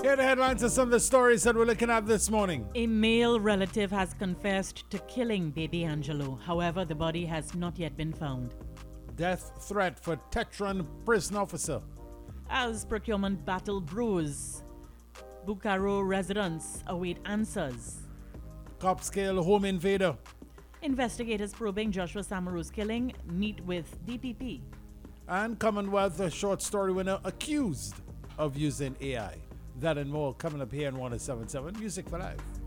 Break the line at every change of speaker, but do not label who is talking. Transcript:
Here are the headlines of some of the stories that we're looking at this morning.
A male relative has confessed to killing baby Angelo. However, the body has not yet been found.
Death threat for Tetron prison officer.
As procurement battle brews, Bukaro residents await answers.
Cop scale home invader.
Investigators probing Joshua Samaru's killing meet with DPP.
And Commonwealth short story winner accused of using AI. That and more coming up here on 107.7 Music for Life.